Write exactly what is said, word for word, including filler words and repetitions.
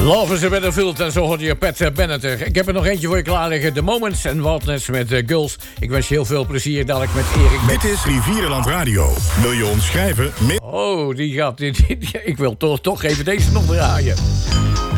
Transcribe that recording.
Love is a Battlefield en zo hoorde je Pat Bennett. Ik heb er nog eentje voor je klaar liggen. The Moments en Wildness met uh, Girls. Ik wens je heel veel plezier dadelijk met Erik. Dit is Rivierenland Radio. Wil je ons schrijven? Oh, die gaat... Die, die, ik wil toch, toch even deze nog draaien.